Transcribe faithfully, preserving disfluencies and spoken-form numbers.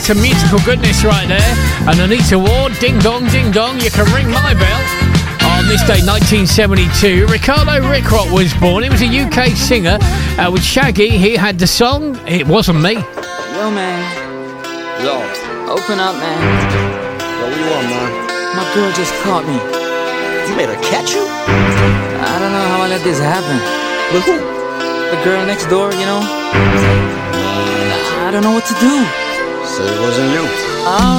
some musical goodness right there. And Anita Ward, ding dong, ding dong, you can ring my bell. On this day, nineteen seventy-two, Ricardo Rickrock was born. He was a U K singer uh, with Shaggy. He had the song It Wasn't Me. Yo, man. Yo. Open up, man. Yo, what you want, man? My girl just caught me. You made her catch you? I don't know how I let this happen. With who? The girl next door, you know? I don't know what to do. Say it wasn't you. Oh.